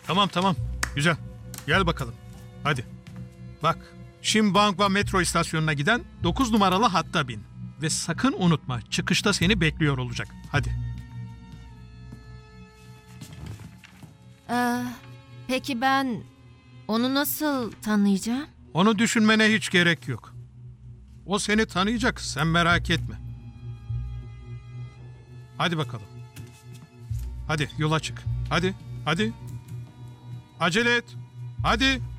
Tamam tamam. Güzel. Gel bakalım. Hadi. Bak. Şimbangwa metro istasyonuna giden 9 numaralı hatta bin. Ve sakın unutma, çıkışta seni bekliyor olacak. Hadi. Peki ben onu nasıl tanıyacağım? Onu düşünmene hiç gerek yok. O seni tanıyacak, sen merak etme. Hadi bakalım. Hadi yola çık. Hadi, hadi. Acele et. Hadi.